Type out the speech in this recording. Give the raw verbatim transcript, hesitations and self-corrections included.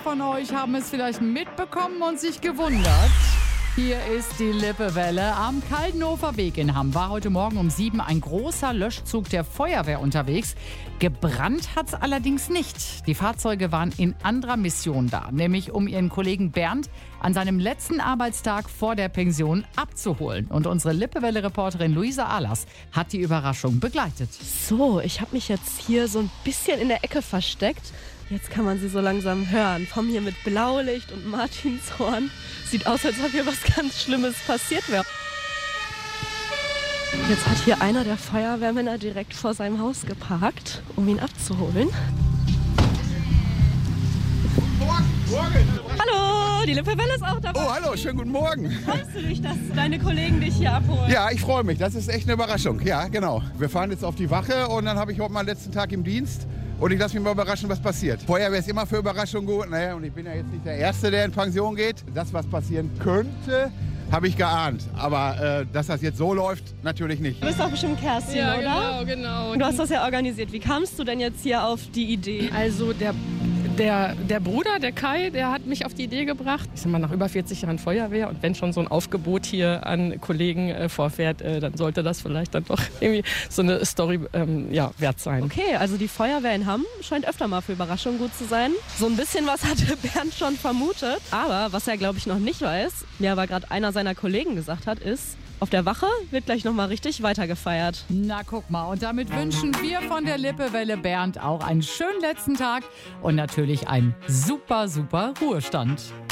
von euch haben es vielleicht mitbekommen und sich gewundert. Hier ist die Lippewelle. Am Kaldenhofer Weg in Hamm war heute Morgen um sieben ein großer Löschzug der Feuerwehr unterwegs. Gebrannt hat's allerdings nicht. Die Fahrzeuge waren in anderer Mission da, nämlich um ihren Kollegen Bernd an seinem letzten Arbeitstag vor der Pension abzuholen. Und unsere Lippewelle-Reporterin Luisa Ahlers hat die Überraschung begleitet. So, ich habe mich jetzt hier so ein bisschen in der Ecke versteckt. Jetzt kann man sie so langsam hören. Vom hier mit Blaulicht und Martinshorn. Sieht aus, als ob hier was ganz Schlimmes passiert wäre. Jetzt hat hier einer der Feuerwehrmänner direkt vor seinem Haus geparkt, um ihn abzuholen. Hallo, die Lippewelle ist auch dabei. Oh, hallo, schönen guten Morgen. Freust du dich, dass deine Kollegen dich hier abholen? Ja, ich freue mich. Das ist echt eine Überraschung. Ja, genau. Wir fahren jetzt auf die Wache und dann habe ich heute meinen letzten Tag im Dienst. Und ich lasse mich mal überraschen, was passiert. Feuerwehr ist immer für Überraschungen gut. Naja, und ich bin ja jetzt nicht der Erste, der in Pension geht. Das, was passieren könnte, habe ich geahnt. Aber äh, dass das jetzt so läuft, natürlich nicht. Du bist doch bestimmt Kerstin, ja, oder? Genau, genau. Und du hast das ja organisiert. Wie kamst du denn jetzt hier auf die Idee? Also der, der, der Bruder, der Kai, der hat mich auf die Idee gebracht. Ich sag mal, nach über vierzig Jahren Feuerwehr und wenn schon so ein Aufgebot hier an Kollegen äh, vorfährt, äh, dann sollte das vielleicht dann doch irgendwie so eine Story ähm, ja, wert sein. Okay, also die Feuerwehr in Hamm scheint öfter mal für Überraschungen gut zu sein. So ein bisschen was hatte Bernd schon vermutet. Aber was er, glaube ich, noch nicht weiß, mir aber gerade einer seiner Kollegen gesagt hat, ist, auf der Wache wird gleich nochmal richtig weitergefeiert. Na, guck mal. Und damit wünschen wir von der Lippewelle Bernd auch einen schönen letzten Tag und natürlich einen super, super Ruhestand.